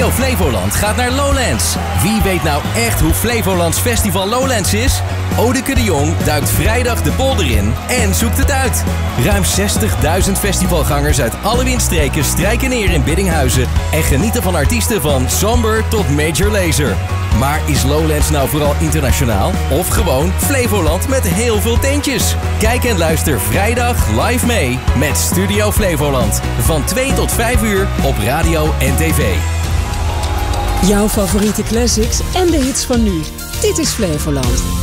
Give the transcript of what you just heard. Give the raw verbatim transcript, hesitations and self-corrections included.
Studio Flevoland gaat naar Lowlands. Wie weet nou echt hoe Flevolands Festival Lowlands is? Odeke de Jong duikt vrijdag de polder in en zoekt het uit. Ruim zestigduizend festivalgangers uit alle windstreken strijken neer in Biddinghuizen en genieten van artiesten van Somber tot Major Lazer. Maar is Lowlands nou vooral internationaal of gewoon Flevoland met heel veel tentjes? Kijk en luister vrijdag live mee met Studio Flevoland. Van twee tot vijf uur op radio en tv. Jouw favoriete classics en de hits van nu. Dit is Flevoland.